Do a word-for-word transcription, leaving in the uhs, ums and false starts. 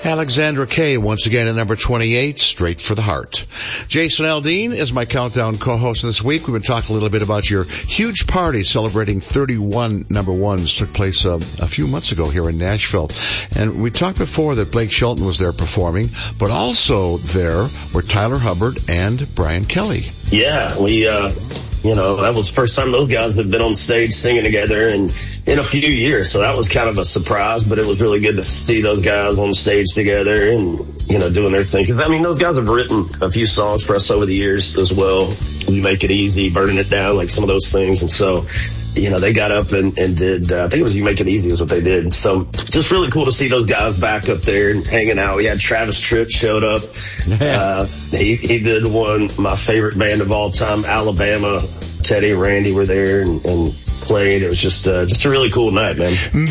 Alexandra Kay, once again at number twenty-eight, Straight for the Heart. Jason Aldean is my countdown co-host this week. We've been talking a little bit about your huge party celebrating thirty-one number ones. Took place uh, a few months ago here in Nashville. And we talked before that Blake Shelton was there performing, but also there were Tyler Hubbard and Brian Kelly. Yeah, we, uh, you know, that was the first time those guys had been on stage singing together in, in a few years. So that was kind of a surprise, but it was really good to see those guys on stage together and, you know, doing their thing. Cause I mean, those guys have written a few songs for us over the years as well. We Make It Easy, Burning It Down, like some of those things. And so, you know, they got up and, and did, uh, I think it was You Make It Easy is what they did. So just really cool to see those guys back up there and hanging out. We had Travis Tritt showed up. Uh, he, he did one, my favorite band of all time, Alabama. Teddy and Randy were there and, and played. It was just, uh, just a really cool night, man.